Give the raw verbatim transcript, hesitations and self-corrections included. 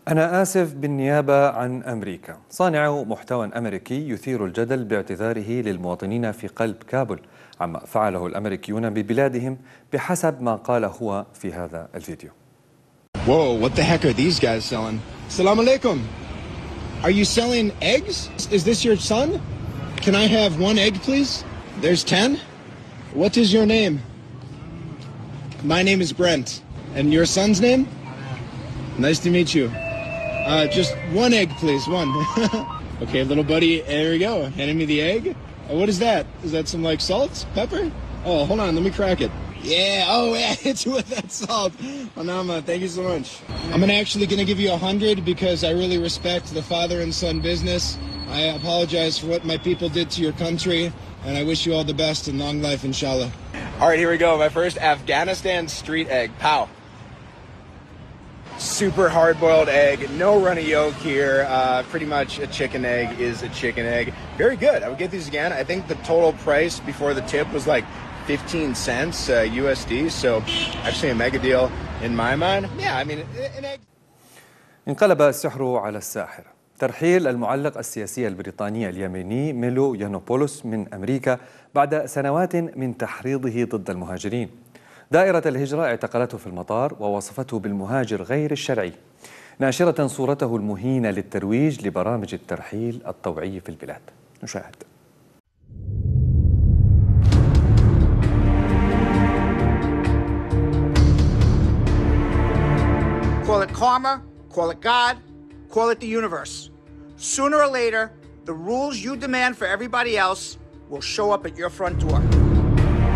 أنا آسف بالنيابة عن أمريكا. صانع محتوى أمريكي يثير الجدل باعتذاره للمواطنين في قلب كابول عما فعله الأمريكيون ببلادهم بحسب ما قال هو في هذا الفيديو. Whoa, what the heck are these guys selling? Assalamu alaikum. Are you selling eggs? Is this your son? Can I have one egg, please? There's ten. What is your name? My name is Brent. And your son's name? Nice to meet you. Uh, just one egg, please, one. Okay, little buddy, there we go. Handing me the egg. Uh, what is that? Is that some, like, salt? Pepper? Oh, hold on, let me crack it. Yeah, oh, yeah, hit you with that salt. Manama, thank you so much. I'm gonna actually gonna give you a hundred because I really respect the father and son business. I apologize for what my people did to your country, and I wish you all the best and long life, inshallah. All right, here we go. My first Afghanistan street egg. Pow. Super hard-boiled egg, no runny yolk here. Uh, pretty much a chicken egg is a chicken egg. Very good. I would get these again. I think the total price before the tip was like fifteen cents uh, U S D, so actually a mega deal in my mind. Yeah, I mean, an egg. انقلب السحر على الساحر. ترحيل المعلق السياسي البريطاني اليميني ميلو يانوبولوس من أمريكا بعد سنوات من تحريضه ضد المهاجرين. دائرة الهجرة اعتقلته في المطار ووصفته بالمهاجر غير الشرعي، ناشرة صورته المهينة للترويج لبرامج الترحيل الطوعي في البلاد. نشاهد. Call it karma, call it God, call it the universe. Sooner or later, the rules you demand for everybody else will show up at your front door.